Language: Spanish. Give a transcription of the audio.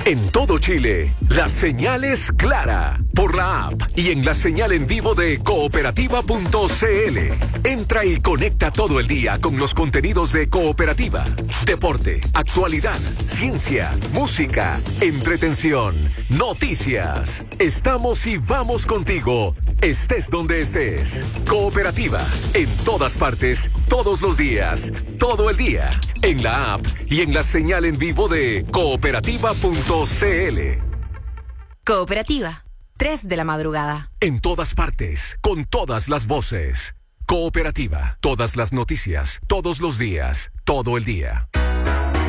En todo Chile, la señal es clara por la app y en la señal en vivo de cooperativa.cl. Entra y conecta todo el día con los contenidos de Cooperativa. Deporte, actualidad, ciencia, música, entretención, noticias. Estamos y vamos contigo, estés donde estés. Cooperativa, en todas partes, todos los días, todo el día. En la app y en la señal en vivo de cooperativa.cl. Cooperativa, 3 de la madrugada. En todas partes, con todas las voces. Cooperativa, todas las noticias, todos los días, todo el día.